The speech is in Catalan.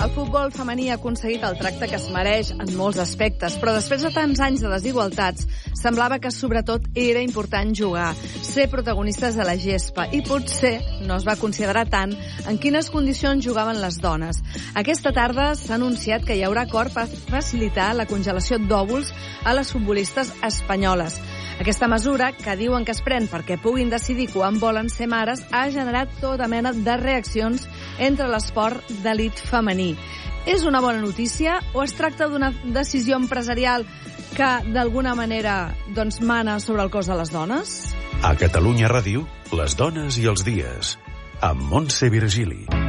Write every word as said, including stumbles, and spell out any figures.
El futbol femení ha aconseguit el tracte que es mereix en molts aspectes, però després de tants anys de desigualtats, semblava que sobretot era important jugar, ser protagonistes de la gespa, i potser no es va considerar tant en quines condicions jugaven les dones. Aquesta tarda s'ha anunciat que hi haurà acord per facilitar la congelació d'òvuls a les futbolistes espanyoles. Aquesta mesura, que diuen que es pren perquè puguin decidir quan volen ser mares, ha generat tota mena de reaccions entre l'esport d'elit femení. És una bona notícia o es tracta d'una decisió empresarial que d'alguna manera doncs, mana sobre el cos de les dones? A Catalunya Ràdio, les dones i els dies, amb Montse Virgili.